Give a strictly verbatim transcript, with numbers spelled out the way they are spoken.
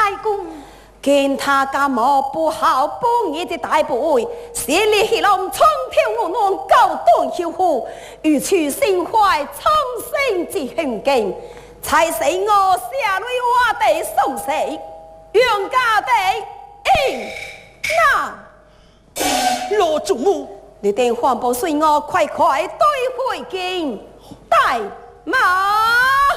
太公。见他家莫不好半夜的大辈，血里血浪冲天我弄高端修护，如此心怀苍生之胸襟，才使我下泪我地送死，冤家的应那罗祖母， 你等黄伯随我快快对回京，带马。